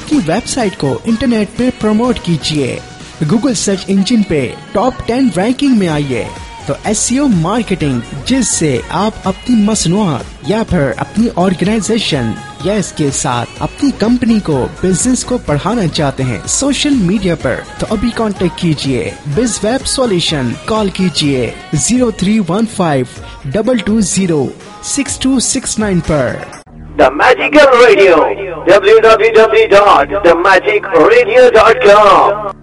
अपनी वेबसाइट को इंटरनेट पे प्रमोट कीजिए, गूगल सर्च इंजन पे टॉप 10 रैंकिंग में आइए। तो SEO मार्केटिंग, जिससे आप अपनी मसनूआत या फिर अपनी ऑर्गेनाइजेशन या इसके साथ अपनी कंपनी को, बिजनेस को बढ़ाना चाहते हैं सोशल मीडिया पर, तो अभी कांटेक्ट कीजिए BizWeb Solution। कॉल कीजिए 0315-220-6269 पर। The Magical Radio, www.themagicradio.com